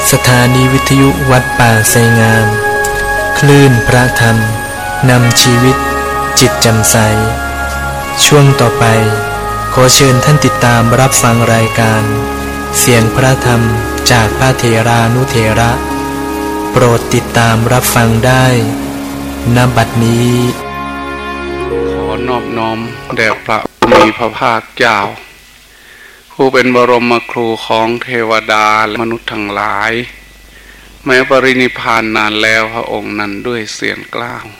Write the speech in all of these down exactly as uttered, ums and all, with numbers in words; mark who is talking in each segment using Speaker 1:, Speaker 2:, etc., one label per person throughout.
Speaker 1: สถานีวิทยุวัดป่าไทรงามคลื่นพระธรรมนำชีวิตจิตแจ่มใสช่วงต่อไปขอเชิญท่านติดตามรับฟังรายการเสียงพระธรรมจากพระเถรานุเถระโปรดติดตามรับฟังได้ณบัดนี้
Speaker 2: ขอนอบน้อมแด่พระผู้มีพระภาคเจ้าผู้เป็นบรมครูของเทวดาและมนุษย์ทั้งหลายแม้ปรินิพพานนานแล้วพระองค์นั้นด้วยเสียงกล้าว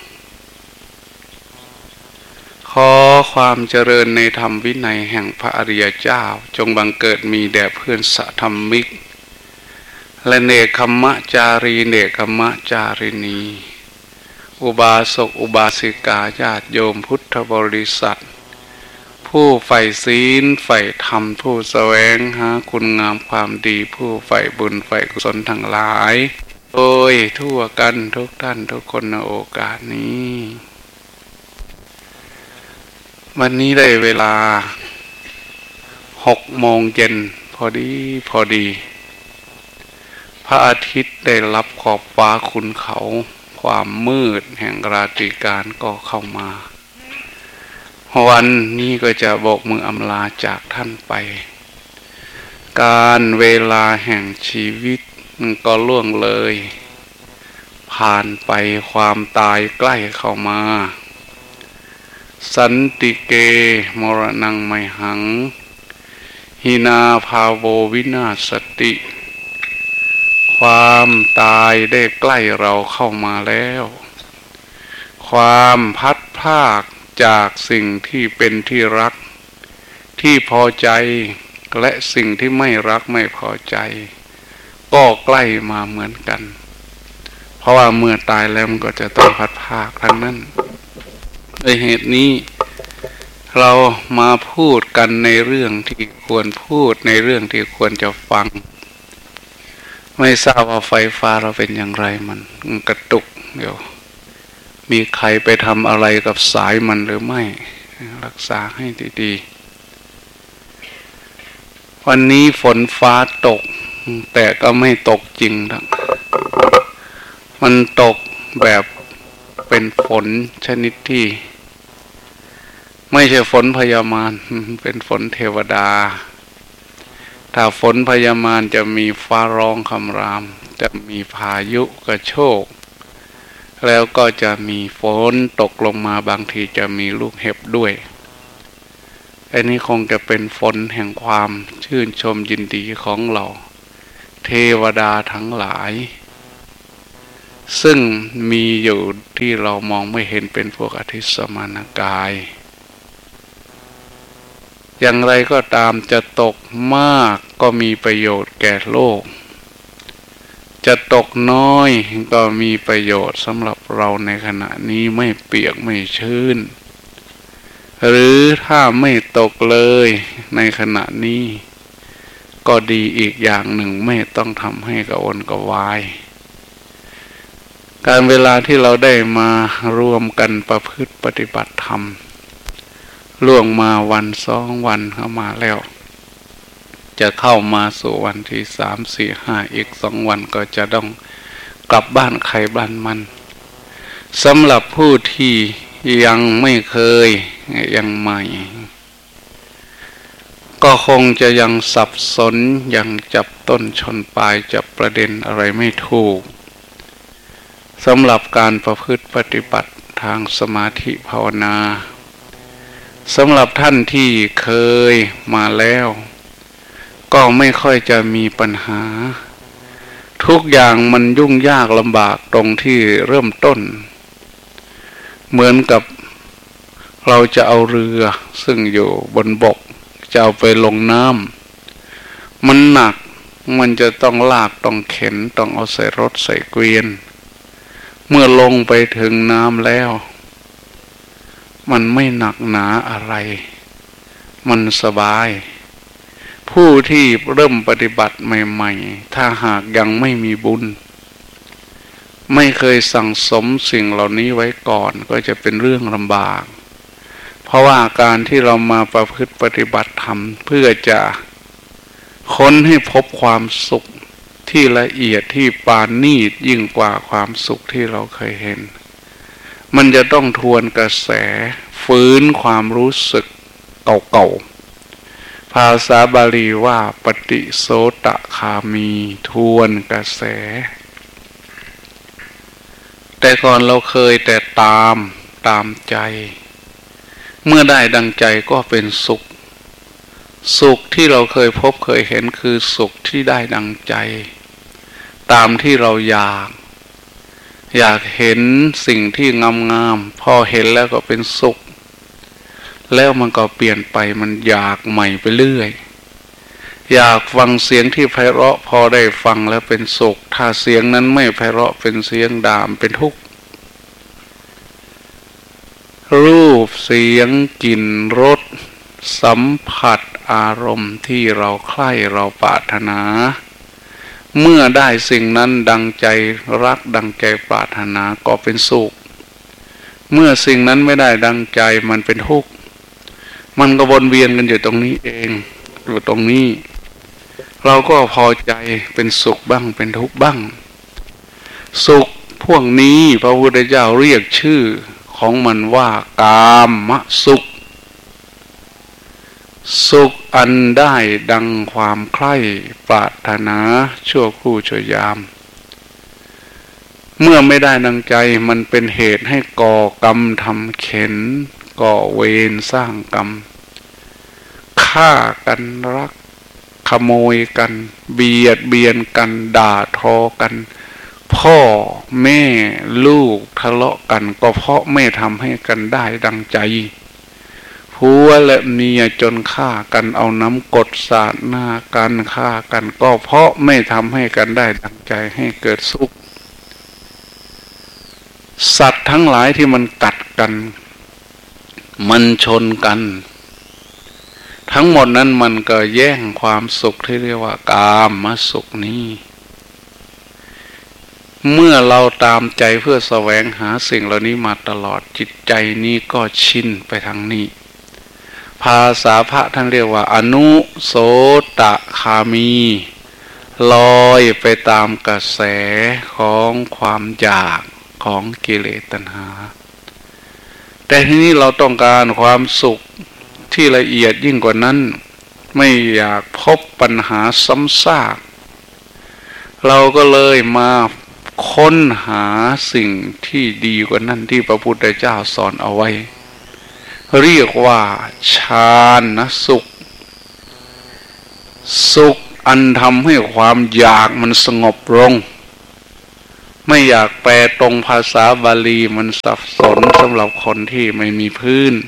Speaker 2: ขอความเจริญในธรรมวินัยแห่งพระอริยเจ้าจงบังเกิดมีแด่เพื่อนสัทธรรมิกและเนกขัมมจารีเนกขัมมจารินีอุบาสกอุบาสิกาญาติโยมพุทธบริษัทผู้ใฝ่ศีลใฝ่ธรรมผู้แสวงหาคุณงามความดีผู้ใฝ่บุญใฝ่กุศลทั้งหลายโดยทั่วกันทุกท่านทุกคนในโอกาสนี้วันนี้ได้เวลาหกโมงเย็นพอดีพอดีพระอาทิตย์ได้รับขอบฟ้าขุนเขาความมืดแห่งราตรีการก็เข้ามาวันนี้ก็จะโบกมืออำลาจากท่านไปการเวลาแห่งชีวิตก็ล่วงเลยผ่านไปความตายใกล้เข้ามาสันติเกมรณังไมหังหินาภาโววินาศติความตายได้ใกล้เราเข้ามาแล้วความพัดพรากจากสิ่งที่เป็นที่รักที่พอใจและสิ่งที่ไม่รักไม่พอใจก็ใกล้มาเหมือนกันเพราะว่าเมื่อตายแล้วมันก็จะต้องพัดพรากทั้งนั้นด้วยเหตุนี้เรามาพูดกันในเรื่องที่ควรพูดในเรื่องที่ควรจะฟังไม่ทราบว่าไฟฟ้าเราเป็นอย่างไรมันกระตุกเดี๋ยวมีใครไปทำอะไรกับสายมันหรือไม่รักษาให้ดีๆวันนี้ฝนฟ้าตกแต่ก็ไม่ตกจริงนะมันตกแบบเป็นฝนชนิดที่ไม่ใช่ฝนพยามารเป็นฝนเทวดาถ้าฝนพยามารจะมีฟ้าร้องคำรามจะมีพายุกระโชกแล้วก็จะมีฝนตกลงมาบางทีจะมีลูกเห็บด้วยอันนี้คงจะเป็นฝนแห่งความชื่นชมยินดีของเราเทวดาทั้งหลายซึ่งมีอยู่ที่เรามองไม่เห็นเป็นพวกอธิสมานกายอย่างไรก็ตามจะตกมากก็มีประโยชน์แก่โลกจะตกน้อยก็มีประโยชน์สำหรับเราในขณะนี้ไม่เปียกไม่ชื้นหรือถ้าไม่ตกเลยในขณะนี้ก็ดีอีกอย่างหนึ่งไม่ต้องทำให้กระวนกระวายการเวลาที่เราได้มารวมกันประพฤติปฏิบัติธรรมล่วงมาวันสองวันเข้ามาแล้วจะเข้ามาสู่วันที่สามสี่ห้าอีกสองวันก็จะต้องกลับบ้านใครบ้านมันสำหรับผู้ที่ยังไม่เคยยังใหม่ก็คงจะยังสับสนยังจับต้นชนปลายจับประเด็นอะไรไม่ถูกสำหรับการประพฤติปฏิบัติทางสมาธิภาวนาสำหรับท่านที่เคยมาแล้วก็ไม่ค่อยจะมีปัญหาทุกอย่างมันยุ่งยากลำบากตรงที่เริ่มต้นเหมือนกับเราจะเอาเรือซึ่งอยู่บนบกจะเอาไปลงน้ำมันหนักมันจะต้องลากต้องเข็นต้องเอาใส่รถใส่เกวียนเมื่อลงไปถึงน้ำแล้วมันไม่หนักหนาอะไรมันสบายผู้ที่เริ่มปฏิบัติใหม่ๆถ้าหากยังไม่มีบุญไม่เคยสั่งสมสิ่งเหล่านี้ไว้ก่อนก็จะเป็นเรื่องลำบากเพราะว่าการที่เรามาประพฤติปฏิบัติธรรมเพื่อจะค้นให้พบความสุขที่ละเอียดที่ปานนีตยิ่งกว่าความสุขที่เราเคยเห็นมันจะต้องทวนกระแสฟื้นความรู้สึกเก่าๆภาษาบาลีว่าปฏิโสตคามีทวนกระแสแต่ก่อนเราเคยแต่ตามตามใจเมื่อได้ดังใจก็เป็นสุขสุขที่เราเคยพบเคยเห็นคือสุขที่ได้ดังใจตามที่เราอยากอยากเห็นสิ่งที่งามๆพอเห็นแล้วก็เป็นสุขแล้วมันก็เปลี่ยนไปมันอยากใหม่ไปเรื่อยอยากฟังเสียงที่ไพเราะพอได้ฟังแล้วเป็นสุขถ้าเสียงนั้นไม่ไพเราะเป็นเสียงดามเป็นทุกข์รูปเสียงกลิ่นรสสัมผัสอารมณ์ที่เราใคร่เราปรารถนาเมื่อได้สิ่งนั้นดังใจรักดังใจปรารถนาก็เป็นสุขเมื่อสิ่งนั้นไม่ได้ดังใจมันเป็นทุกข์มันก็วนเวียนกันอยู่ตรงนี้เองอยู่ตรงนี้เราก็พอใจเป็นสุขบ้างเป็นทุกข์บ้างสุขพวกนี้พระพุทธเจ้าเรียกชื่อของมันว่ากามสุขสุขอันได้ดังความใคร่ปรารถนาชั่วครู่ชั่วยามเมื่อไม่ได้ดังใจมันเป็นเหตุให้ก่อกรรมทำเข็ญก่อเวรสร้างกรรมฆ่ากันรักขโมยกันเบียดเบียนกันด่าทอกันพ่อแม่ลูกทะเลาะกันก็เพราะไม่ทำให้กันได้ดังใจผัวและเมียจนฆ่ากันเอาน้ำกรดสาดหน้ากันฆ่ากันก็เพราะไม่ทำให้กันได้ดังใจให้เกิดสุขสัตว์ทั้งหลายที่มันกัดกันมันชนกันทั้งหมดนั้นมันก็แย่งความสุขที่เรียกว่ากามสุขนี้เมื่อเราตามใจเพื่อแสวงหาสิ่งเหล่านี้มาตลอดจิตใจนี้ก็ชินไปทางนี้ภาษาพระท่านเรียกว่าอนุโสตคามีลอยไปตามกระแสของความอยากของกิเลสตัณหาแต่ทีนี้เราต้องการความสุขที่ละเอียดยิ่งกว่านั้นไม่อยากพบปัญหาซ้ำซากเราก็เลยมาค้นหาสิ่งที่ดีกว่านั้นที่พระพุทธเจ้าสอนเอาไว้เรียกว่าฌานสุขสุขอันทำให้ความอยากมันสงบลงไม่อยากแปลตรงภาษาบาลีมันสับสนสำหรับคนที่ไม่มีพื้น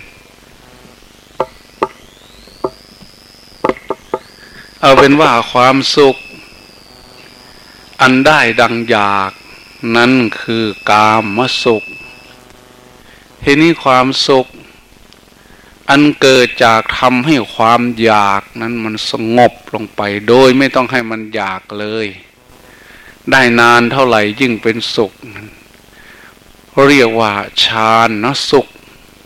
Speaker 2: เอาเป็นว่าความสุขอันได้ดังอยากนั้นคือกามสุขทีนี้ความสุขอันเกิดจากทำให้ความอยากนั้นมันสงบลงไปโดยไม่ต้องให้มันอยากเลยได้นานเท่าไหร่ยิ่งเป็นสุขเรียกว่าฌานสุข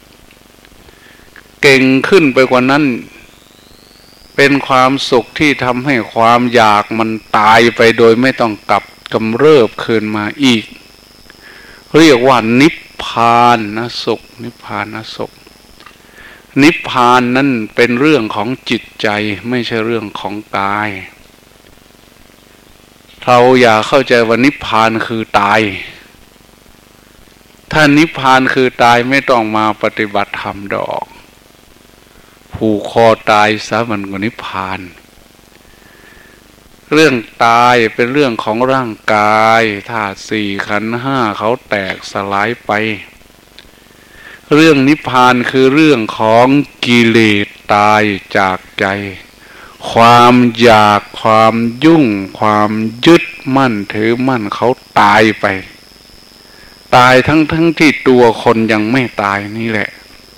Speaker 2: เก่งขึ้นไปกว่านั้นเป็นความสุขที่ทำให้ความอยากมันตายไปโดยไม่ต้องกลับกำเริบคืนมาอีกเรียกว่านิพพานสุขนิพพานสุขนิพพานนั้นเป็นเรื่องของจิตใจไม่ใช่เรื่องของกายเราอย่าเข้าใจว่านิพพานคือตายถ้านิพพานคือตายไม่ต้องมาปฏิบัติธรรมดอกผูกคอตายซะมันก็นิพพานเรื่องตายเป็นเรื่องของร่างกายธาตุสี่ขันธ์ห้าเขาแตกสลายไปเรื่องนิพพานคือเรื่องของกิเลสตายจากใจความอยากความยุ่งความยึดมั่นถือมั่นเขาตายไปตายทั้งทั้งที่ตัวคนยังไม่ตายนี่แหละ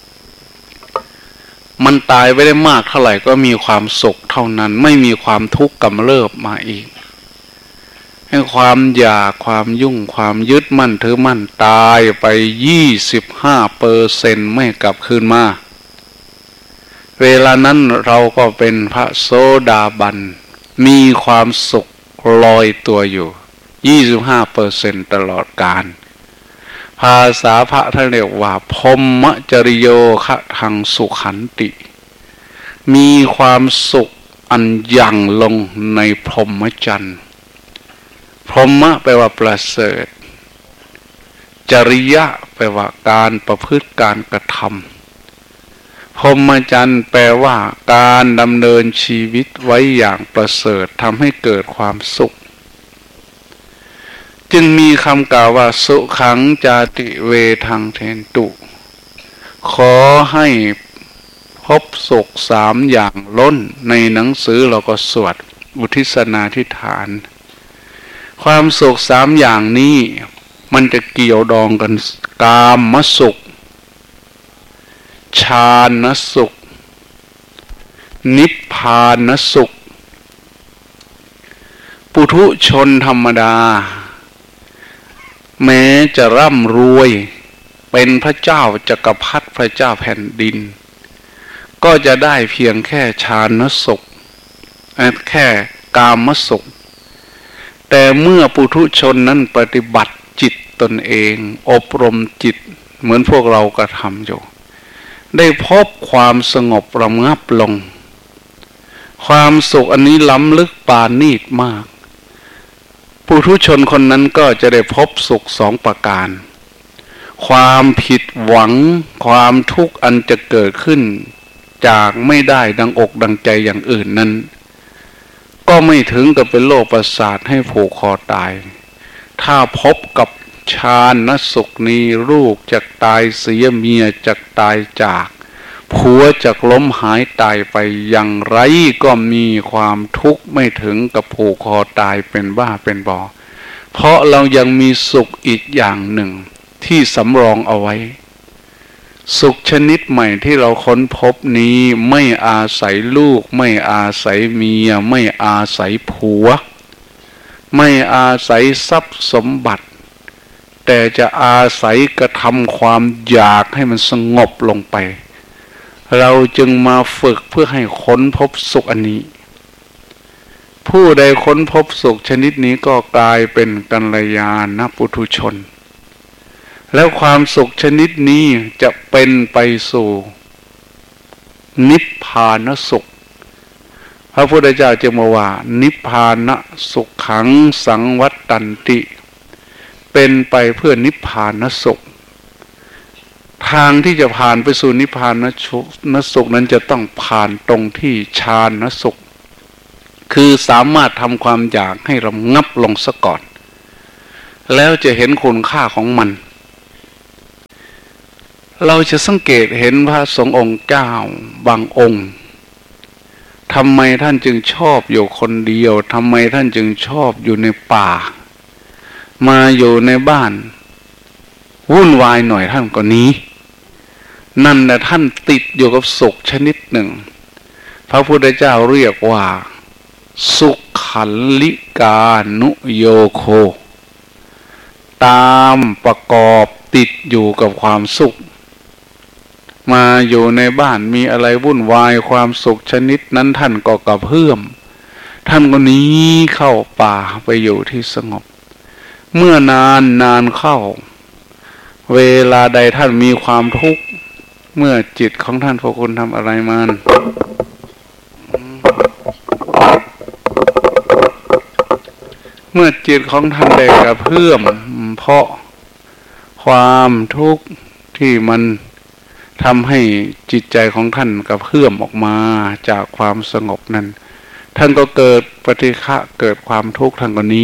Speaker 2: มันตายไปได้มากเท่าไหร่ก็มีความสุขเท่านั้นไม่มีความทุกข์กำเริบมาอีกให้ความอยากความยุ่งความยึดมั่นถือมั่นตายไปยี่สิบห้าเปอร์เซ็นต์ไม่กลับคืนมาเวลานั้นเราก็เป็นพระโสดาบันมีความสุขลอยตัวอยู่ ยี่สิบห้าเปอร์เซ็นต์ ตลอดกาลภาษาพระท่านเรียกว่าพรหมจริโยคะทังสุขันติมีความสุขอันยั่งลงในพรหมจรรย์พรหมแปลว่าประเสริฐจริยะแปลว่าการประพฤติการกระทำพรหมจรรย์แปลว่าการดำเนินชีวิตไว้อย่างประเสริฐทำให้เกิดความสุขจึงมีคำกล่าวว่าสุขังจาติเวทังเทนตุขอให้พบสุขสามอย่างล้นในหนังสือเราก็สวดอุทิศนาธิษฐานความสุขสามอย่างนี้มันจะเกี่ยวดองกันกามสุขฌานสุขนิพพานสุขปุถุชนธรรมดาแม้จะร่ำรวยเป็นพระเจ้าจักรพรรดิพระเจ้าแผ่นดินก็จะได้เพียงแค่ฌานสุขแค่กามสุขแต่เมื่อปุถุชนนั้นปฏิบัติจิตตนเองอบรมจิตเหมือนพวกเรากระทำอยู่ได้พบความสงบระงับลงความสุขอันนี้ล้ำลึกปราณีตมากปุถุชนคนนั้นก็จะได้พบสุขสองประการความผิดหวังความทุกข์อันจะเกิดขึ้นจากไม่ได้ดังอกดังใจอย่างอื่นนั้นก็ไม่ถึงกับเป็นโรคประสาทให้ผูกคอตายถ้าพบกับฌานสุขนี้ลูกจะตายเสียเมียจะตายจากผัวจะล้มหายตายไปอย่างไรก็มีความทุกข์ไม่ถึงกับผูกคอตายเป็นบ้าเป็นบอเพราะเรายังมีสุขอีกอย่างหนึ่งที่สำรองเอาไว้สุขชนิดใหม่ที่เราค้นพบนี้ไม่อาศัยลูกไม่อาศัยเมียไม่อาศัยผัวไม่อาศัยทรัพย์สมบัติแต่จะอาศัยกระทำความอยากให้มันสงบลงไปเราจึงมาฝึกเพื่อให้ค้นพบสุขอันนี้ผู้ใดค้นพบสุขชนิดนี้ก็กลายเป็นกัลยาณปุถุชนแล้วความสุขชนิดนี้จะเป็นไปสู่นิพพานสุขพระพุทธเจ้าจึงบอกว่านิพพานสุขขังสังวัตตันติเป็นไปเพื่อนิพพานสุขทางที่จะผ่านไปสู่นิพพานสุขนั้นจะต้องผ่านตรงที่ฌานสุขคือสามารถทำความอยากให้ระงับลงซะก่อนแล้วจะเห็นคุณค่าของมันเราจะสังเกตเห็นพระสงฆ์องค์เจ้าบางองค์ทำไมท่านจึงชอบอยู่คนเดียวทำไมท่านจึงชอบอยู่ในป่ามาอยู่ในบ้านวุ่นวายหน่อยท่านก็หนีนั่นแหละท่านติดอยู่กับสุขชนิดหนึ่งพระพุทธเจ้าเรียกว่าสุขัลลิกานุโยโคตามประกอบติดอยู่กับความสุขมาอยู่ในบ้านมีอะไรวุ่นวายความสุขชนิดนั้นท่านก็กระเพื่อมท่านก็หนีเข้าป่าไปอยู่ที่สงบเมื่อนานนานเข้าเวลาใดท่านมีความทุกข์เมื่อจิตของท่านพวกคุณทำอะไรมันเมื่อจิตของท่านได้กระเพื่อมเพราะความทุกข์ที่มันทำให้จิตใจของท่านกระเพื่อมออกมาจากความสงบนั้นท่านก็เกิดปฏิฆะเกิดความทุกข์ท่านก็หนี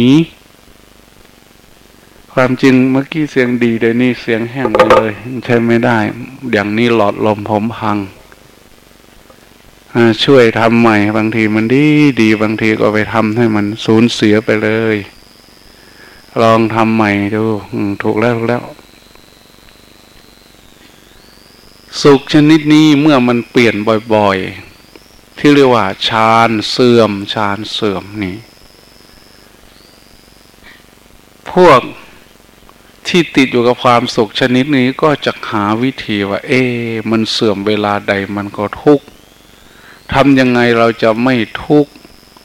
Speaker 2: ความจริงเมื่อกี้เสียงดีเดี๋ยวนี้เสียงแห้งไปเลยใช้ไม่ได้อย่างนี้หลอดลมผมพังช่วยทำใหม่บางทีมันดีดีบางทีก็ไปทำให้มันสูญเสียไปเลยลองทำใหม่ดูถูกแล้วถูกแล้วสุขชนิดนี้เมื่อมันเปลี่ยนบ่อยๆที่เรียกว่าฌานเสื่อมฌานเสื่อมนี่พวกที่ติดอยู่กับความสุขชนิดนี้ก็จะหาวิธีว่าเอ๊ะมันเสื่อมเวลาใดมันก็ทุกข์ทำยังไงเราจะไม่ทุกข์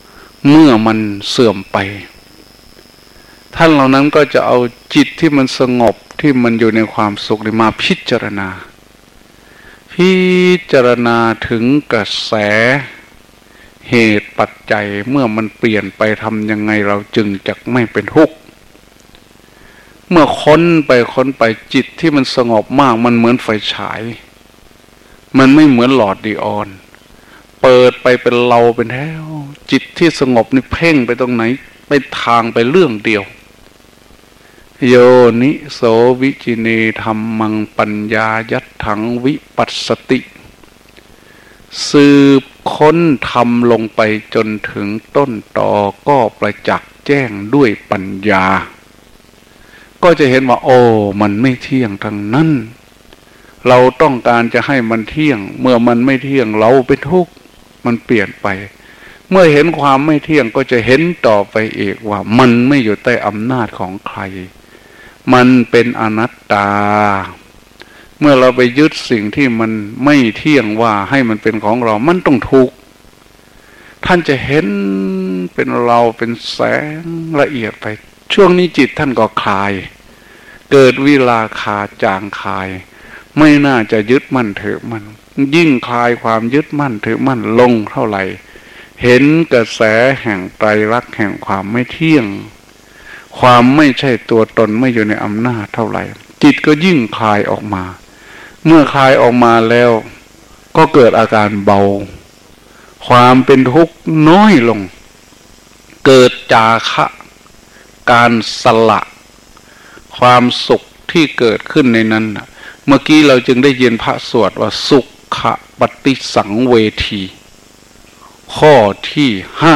Speaker 2: เมื่อมันเสื่อมไปท่านเหล่านั้นก็จะเอาจิตที่มันสงบที่มันอยู่ในความสุขมาพิจารณาพิจารณาถึงกระแสเหตุปัจจัยเมื่อมันเปลี่ยนไปทำยังไงเราจึงจะไม่เป็นทุกข์เมื่อค้นไปค้นไปจิตที่มันสงบมากมันเหมือนไฟฉายมันไม่เหมือนหลอดดีออนเปิดไปเป็นเราเป็นแถวจิตที่สงบนี่เพ่งไปตรงไหนไปทางไปเรื่องเดียวโยนิโสวิจิเนธรรมังปัญญายัตถังวิปัสสติสืบค้นธรรมลงไปจนถึงต้นตอก็ประจักษ์แจ้งด้วยปัญญาก็จะเห็นว่าโอ้มันไม่เที่ยงทั้งนั้นเราต้องการจะให้มันเที่ยงเมื่อมันไม่เที่ยงเราเป็นทุกข์มันเปลี่ยนไปเมื่อเห็นความไม่เที่ยงก็จะเห็นต่อไปอีกว่ามันไม่อยู่ใต้อำนาจของใครมันเป็นอนัตตาเมื่อเราไปยึดสิ่งที่มันไม่เที่ยงว่าให้มันเป็นของเรามันต้องทุกข์ท่านจะเห็นเป็นเราเป็นแสงละเอียดไปช่วงนี้จิตท่านก็คลายเกิดวิราคาจางคลายไม่น่าจะยึดมั่นถือมั่นยิ่งคลายความยึดมั่นถือมั่นลงเท่าไหร่เห็นกระแสแห่งไตรลักษณ์แห่งความไม่เที่ยงความไม่ใช่ตัวตนไม่อยู่ในอำนาจเท่าไหร่จิตก็ยิ่งคลายออกมาเมื่อคลายออกมาแล้วก็เกิดอาการเบาความเป็นทุกข์น้อยลงเกิดจาคะการสละความสุขที่เกิดขึ้นในนั้นเมื่อกี้เราจึงได้ยินพระสวดว่าสุขปฏิสังเวทีข้อที่ห้า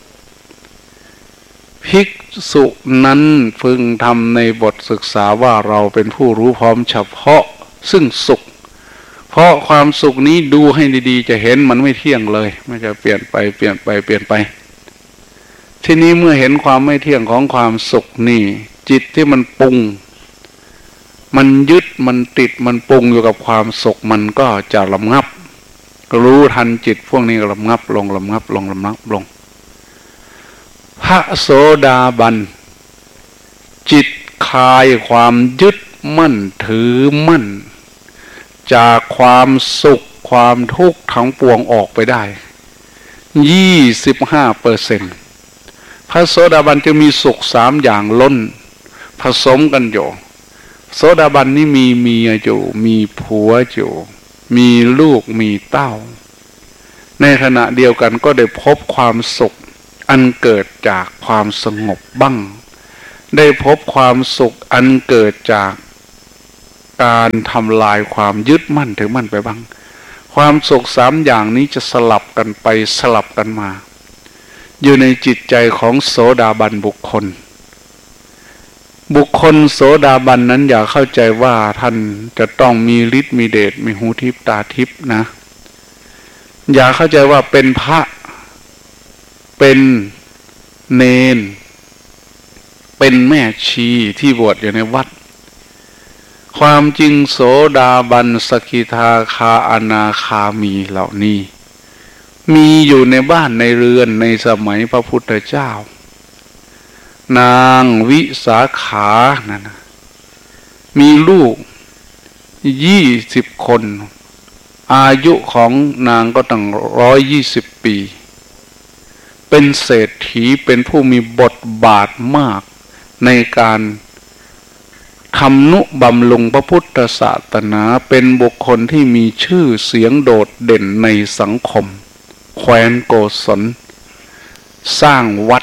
Speaker 2: ภิกษุนั้นพึงทำในบทศึกษาว่าเราเป็นผู้รู้พร้อมเฉพาะซึ่งสุขเพราะความสุขนี้ดูให้ดีๆจะเห็นมันไม่เที่ยงเลยมันจะเปลี่ยนไปเปลี่ยนไปเปลี่ยนไปทีนี้เมื่อเห็นความไม่เที่ยงของความสุขนี่จิตที่มันปรุงมันยึดมันติดมันปรุงอยู่กับความสุขมันก็จะระงับรู้ทันจิตพวกนี้ระงับลงระงับลงระงับลงพระโสดาบันจิตคลายความยึดมั่นถือมั่นจากความสุขความทุกข์ทั้งปวงออกไปได้ยี่สิบห้าเปอร์เซ็นต์พระโสดาบันจะมีสุขสามอย่างล้นผสมกันอยู่โสดาบันนี่มีเมียอยู่มีผัวอยู่มีลูกมีเต้าในขณะเดียวกันก็ได้พบความสุขอันเกิดจากความสงบบ้างได้พบความสุขอันเกิดจากการทำลายความยึดมั่นถือมั่นไปบ้างความสุขสามอย่างนี้จะสลับกันไปสลับกันมาอยู่ในจิตใจของโสดาบันบุคคลบุคคลโสดาบันนั้นอย่าเข้าใจว่าท่านจะต้องมีฤทธิ์มีเดชมีหูทิพตาทิพนะอย่าเข้าใจว่าเป็นพระเป็นเนนเป็นแม่ชีที่บวชอยู่ในวัดความจริงโสดาบันสกิทาคาอนาคามีเหล่านี้มีอยู่ในบ้านในเรือนในสมัยพระพุทธเจ้านางวิสาขานั่นนะมีลูกยี่สิบคนอายุของนางก็ตั้งร้อยยี่สิบปีเป็นเศรษฐีเป็นผู้มีบทบาทมากในการทำนุบำรุงพระพุทธศาสนาเป็นบุคคลที่มีชื่อเสียงโดดเด่นในสังคมแคว้นโกศลสร้างวัด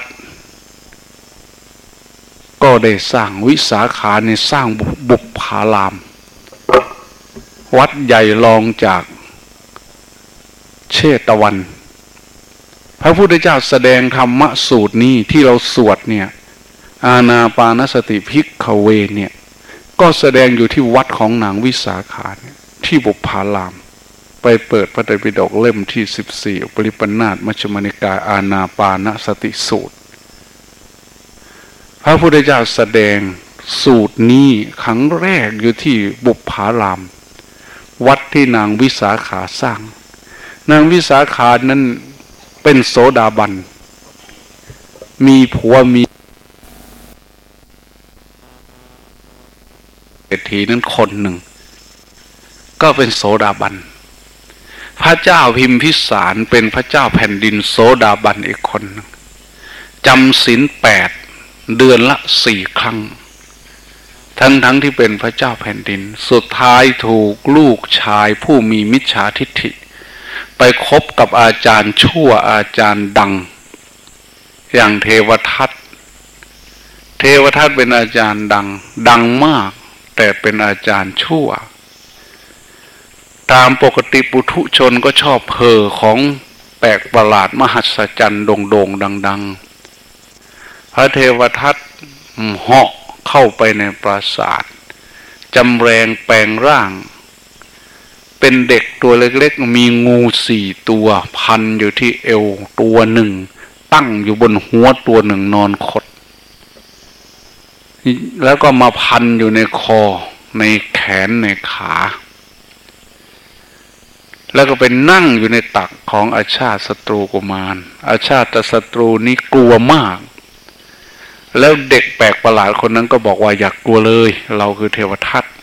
Speaker 2: ก็ได้สร้างวิสาขาในสร้างบุพารามวัดใหญ่รองจากเชตวันพระพุทธเจ้าแสดงธรรมสูตรนี้ที่เราสวดเนี่ยอานาปานสติภิกขเวเนี่ยก็แสดงอยู่ที่วัดของนางวิสาขาเนี่ยที่บุพารามไปเปิดพระไตรปิฎกเล่มที่สิบสี่ปริปันธาตมัชฌิมนิกายอานาปานสติสูตรพระพุทธเจ้าแสดงสูตรนี้ครั้งแรกอยู่ที่บุพารามวัดที่นางวิสาขาสร้างนางวิสาขานั้นเป็นโสดาบันมีผัวมีเศรษฐีนั้นคนหนึ่งก็เป็นโสดาบันพระเจ้าพิมพิสารเป็นพระเจ้าแผ่นดินโสดาบันอีกคนหนึ่งจำศีลแปดเดือนละสี่ครั้งทั้งทั้งที่เป็นพระเจ้าแผ่นดินสุดท้ายถูกลูกชายผู้มีมิจฉาทิฏฐิไปคบกับอาจารย์ชั่วอาจารย์ดังอย่างเทวทัตเทวทัตเป็นอาจารย์ดังดังมากแต่เป็นอาจารย์ชั่วตามปกติปุถุชนก็ชอบเพ้อของแปลกประหลาดมหัศจรรย์โด่งๆดังๆพระเทวทัตเหาะเข้าไปในปราสาทจำแรงแปลงร่างเป็นเด็กตัวเล็กๆมีงูสี่ตัวพันอยู่ที่เอวตัวหนึ่งตั้งอยู่บนหัวตัวหนึ่งนอนขดแล้วก็มาพันอยู่ในคอในแขนในขาแล้วก็ไปนั่งอยู่ในตักของอาชาติศัตรูกุมารอาชาติศัตรูนี้กลัวมากแล้วเด็กแปลกประหลาดคนนั้นก็บอกว่าอย่ากกลัวเลยเราคือเทวทัต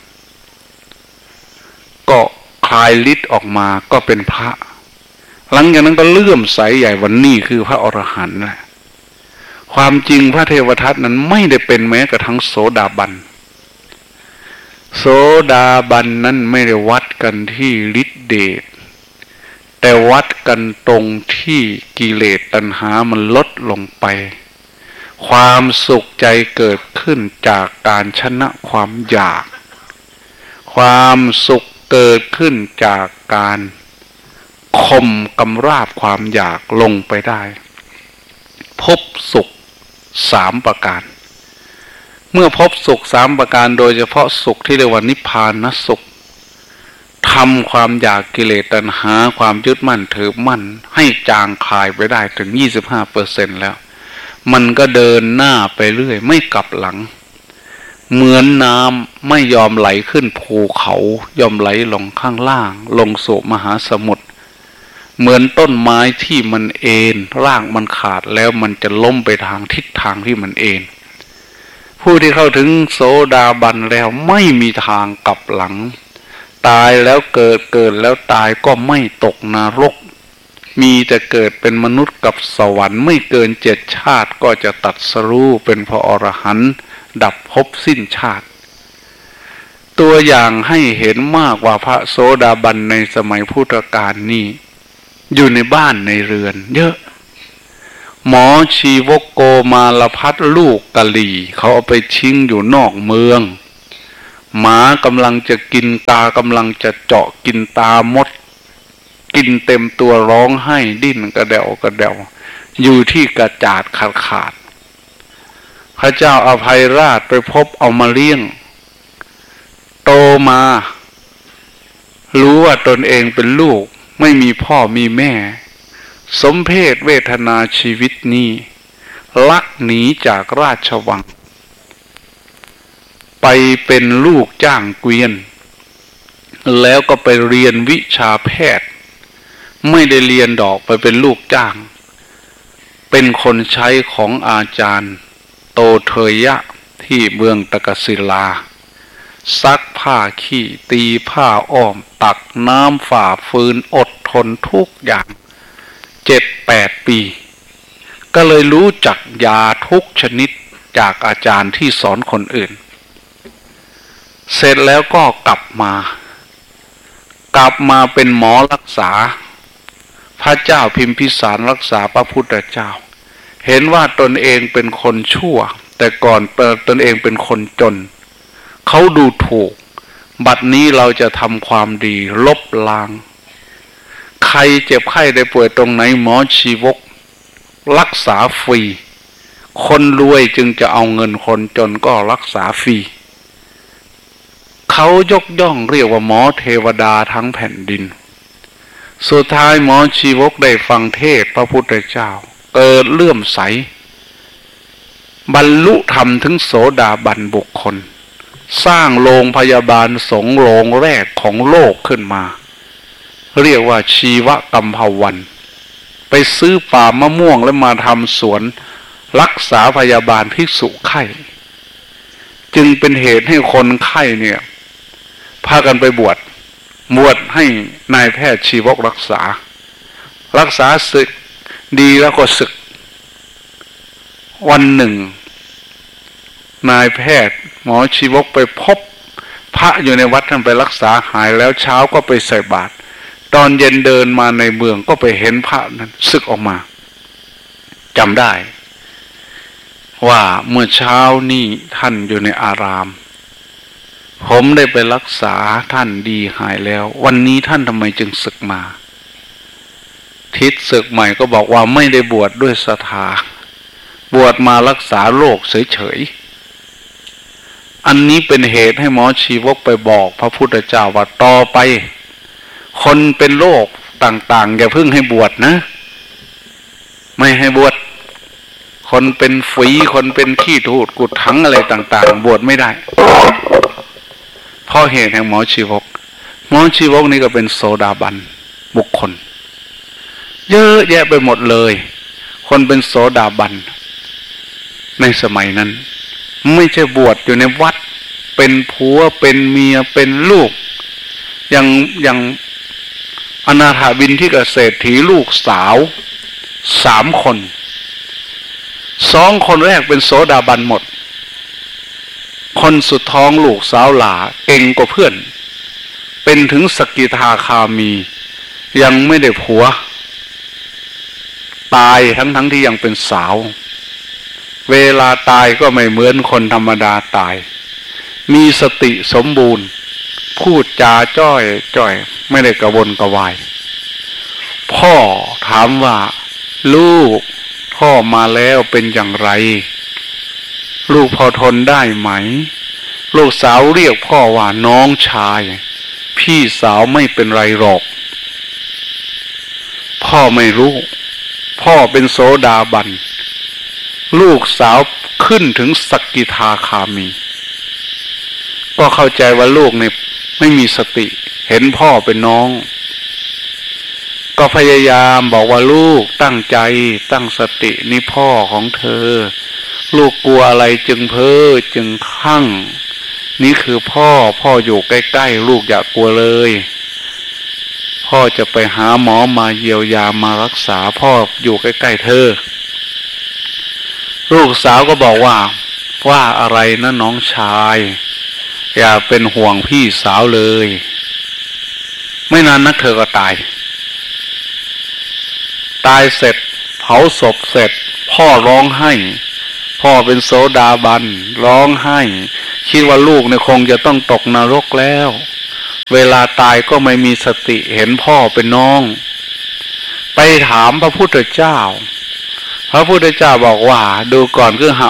Speaker 2: ก็คลายฤทธิ์ออกมาก็เป็นพระหลังจากนั้นก็เลื่อมใสใหญ่วันนี้คือพระอรหันต์แหละความจริงพระเทวทัตนั้นไม่ได้เป็นแม้กระทั่งโสดาบันโสดาบันนั้นไม่ได้วัดกันที่ฤทธิเดชแต่วัดกันตรงที่กิเลสตัณหามันลดลงไปความสุขใจเกิดขึ้นจากการชนะความอยากความสุขเกิดขึ้นจากการข่มกำราบความอยากลงไปได้พบสุขสามประการเมื่อพบสุขสามประการโดยเฉพาะสุขที่เรียกว่านิพพานสุขทำความอยากกิเลสตัณหาความยึดมั่นถือมั่นให้จางคลายไปได้ถึง ยี่สิบห้าเปอร์เซ็นต์ แล้วมันก็เดินหน้าไปเรื่อยไม่กลับหลังเหมือนน้ำไม่ยอมไหลขึ้นภูเขายอมไหลลงข้างล่างลงสู่มหาสมุทรเหมือนต้นไม้ที่มันเอ็นรากมันขาดแล้วมันจะล้มไปทางทิศทางที่มันเอ็นผู้ที่เข้าถึงโสดาบันแล้วไม่มีทางกลับหลังตายแล้วเกิดเกิดแล้วตายก็ไม่ตกนรกมีแต่เกิดเป็นมนุษย์กับสวรรค์ไม่เกินเจ็ดชาติก็จะตรัสรู้เป็นพระอรหันต์ดับภพสิ้นชาติตัวอย่างให้เห็นมากกว่าพระโสดาบันในสมัยพุทธกาลนี้อยู่ในบ้านในเรือนเยอะหมอชีวกโกมาลพัฒลูกกะหลี่เขาเอาไปทิ้งอยู่นอกเมืองหมากำลังจะกินตากำลังจะเจาะกินตามดกินเต็มตัวร้องไห้ดิ้นกระเดวกระเดวอยู่ที่กระจาดขาดขาดพระเจ้าอภัยราชไปพบเอามาเลี้ยงโตมารู้ว่าตนเองเป็นลูกไม่มีพ่อมีแม่สมเพศเวทนาชีวิตนี้ลักหนีจากราชวังไปเป็นลูกจ้างเกวียนแล้วก็ไปเรียนวิชาแพทย์ไม่ได้เรียนดอกไปเป็นลูกจ้างเป็นคนใช้ของอาจารย์โตเทยะที่เมืองตะกศิลาซักผ้าขี้ตีผ้าอ้อมตักน้ำฝ่าฟืนอดทนทุกอย่างเจ็ดแปดปีก็เลยรู้จักยาทุกชนิดจากอาจารย์ที่สอนคนอื่นเสร็จแล้วก็กลับมากลับมาเป็นหมอรักษาพระเจ้าพิมพิสารรักษาพระพุทธเจ้าเห็นว่าตนเองเป็นคนชั่วแต่ก่อนตนเองเป็นคนจนเขาดูถูกบัดนี้เราจะทำความดีลบล้างใครเจ็บไข้ได้ป่วยตรงไหนหมอชีวกรักษาฟรีคนรวยจึงจะเอาเงินคนจนก็รักษาฟรีเขายกย่องเรียกว่าหมอเทวดาทั้งแผ่นดินสุดท้ายหมอชีวกได้ฟังเทศพระพุทธเจ้าเกิดเลื่อมใสบรรลุธรรมถึงโสดาบันบุคคลสร้างโรงพยาบาลสงฆ์โรงแรกของโลกขึ้นมาเรียกว่าชีวกัมภวันไปซื้อป่ามะม่วงแล้วมาทำสวนรักษาพยาบาลภิกษุไข้จึงเป็นเหตุให้คนไข้เนี่ยพากันไปบวชบวชให้นายแพทย์ชีวกรักษารักษาศึกดีแล้วก็ศึกวันหนึ่งนายแพทย์หมอชีวกไปพบพระอยู่ในวัดท่านไปรักษาหายแล้วเช้าก็ไปใส่บาตรตอนเย็นเดินมาในเมืองก็ไปเห็นพระนั้นศึกออกมาจำได้ว่าเมื่อเช้านี่ท่านอยู่ในอารามผมได้ไปรักษาท่านดีหายแล้ววันนี้ท่านทำไมจึงศึกมาทิศศึกใหม่ก็บอกว่าไม่ได้บวชดด้วยศรัทธาบวชมารักษาโรคเฉยๆอันนี้เป็นเหตุให้หมอชีวกไปบอกพระพุทธเจ้าว่าต่อไปคนเป็นโรคต่างๆอย่าเพิ่งให้บวชนะไม่ให้บวชคนเป็นฝีคนเป็นขี้ทูดกุดถังอะไรต่างๆบวชไม่ได้เพราะเหตุแห่งหมอชีวกหมอชีวกนี่ก็เป็นโสดาบันบุคคลเยอะแยะไปหมดเลยคนเป็นโสดาบันในสมัยนั้นไม่ใช่บวชอยู่ในวัดเป็นผัวเป็นเมียเป็นลูกอย่างอย่างอนาถาบิณฑิกเศรษฐีลูกสาวสามคนสองคนแรกเป็นโสดาบันหมดคนสุดท้องลูกสาวหลาเก่งกว่าเพื่อนเป็นถึงสกิทาคามียังไม่ได้ผัวตายทั้งทั้งที่ยังเป็นสาวเวลาตายก็ไม่เหมือนคนธรรมดาตายมีสติสมบูรณ์พูดจาจ้อยจ้อยไม่ได้กระวนกระวายพ่อถามว่าลูกพ่อมาแล้วเป็นอย่างไรลูกพอทนได้ไหมลูกสาวเรียกพ่อว่าน้องชายพี่สาวไม่เป็นไรหรอกพ่อไม่รู้พ่อเป็นโสดาบันลูกสาวขึ้นถึงสกิทาคามีก็เข้าใจว่าลูกเนี่ยไม่มีสติเห็นพ่อเป็นน้องก็พยายามบอกว่าลูกตั้งใจตั้งสตินี่พ่อของเธอลูกกลัวอะไรจึงเพ้อจึงคลั่งนี่คือพ่อพ่ออยู่ใกล้ๆลูกอย่ากลัวเลยพ่อจะไปหาหมอมาเยียวยามารักษาพ่ออยู่ใกล้ๆเธอลูกสาวก็บอกว่าว่าอะไรนะน้องชายอย่าเป็นห่วงพี่สาวเลยไม่นานนักเธอก็ตายตายเสร็จเผาศพเสร็จพ่อร้องไห้พ่อเป็นโสดาบันร้องไห้คิดว่าลูกเนี่ยคงจะต้องตกนรกแล้วเวลาตายก็ไม่มีสติเห็นพ่อเป็นน้องไปถามพระพุทธเจ้าพระพุทธเจ้าบอกว่าดูก่อนคือห